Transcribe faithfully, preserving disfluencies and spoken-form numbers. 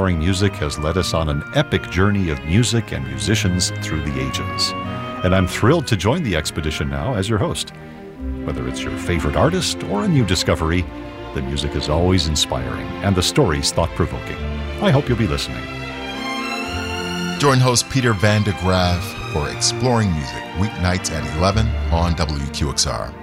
Exploring Music has led us on an epic journey of music and musicians through the ages. And I'm thrilled to join the expedition now as your host. Whether it's your favorite artist or a new discovery, the music is always inspiring and the stories thought-provoking. I hope you'll be listening. Join host Peter Van de Graaf for Exploring Music, weeknights at eleven on W Q X R.